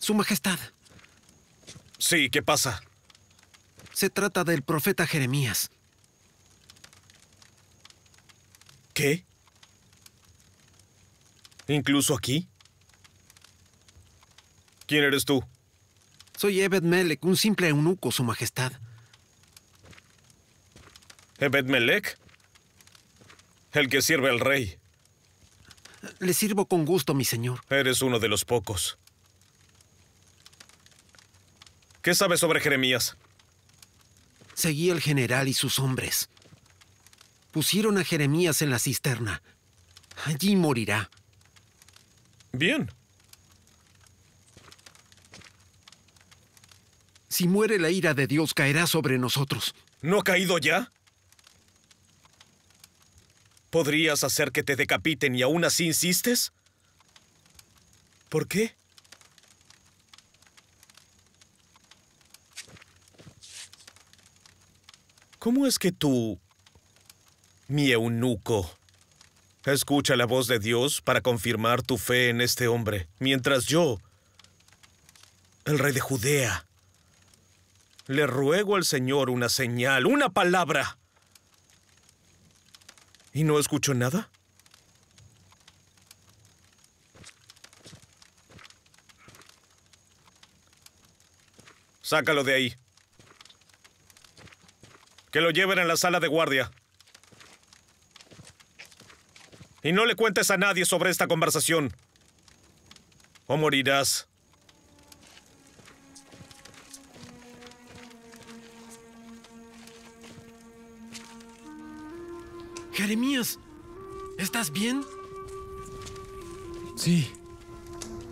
Su Majestad. Sí, ¿qué pasa? Se trata del profeta Jeremías. ¿Qué? ¿Incluso aquí? ¿Quién eres tú? Soy Ebed-Melech, un simple eunuco, Su Majestad. ¿Ebed-Melech? El que sirve al rey. Le sirvo con gusto, mi señor. Eres uno de los pocos. ¿Qué sabes sobre Jeremías? Seguí al general y sus hombres. Pusieron a Jeremías en la cisterna. Allí morirá. Bien. Si muere, la ira de Dios caerá sobre nosotros. ¿No ha caído ya? ¿Podrías hacer que te decapiten y aún así insistes? ¿Por qué? ¿Cómo es que tú, mi eunuco, escucha la voz de Dios para confirmar tu fe en este hombre, mientras yo, el rey de Judea, le ruego al Señor una señal, una palabra? ¿Y no escucho nada? Sácalo de ahí. Que lo lleven a la sala de guardia. Y no le cuentes a nadie sobre esta conversación, o morirás. Jeremías, ¿estás bien? Sí.